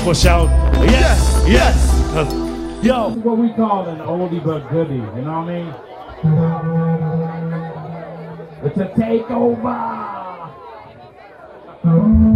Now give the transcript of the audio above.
people shout, yes, yes. Yo. This is what we call an oldie but goodie, you know what I mean? It's a takeover.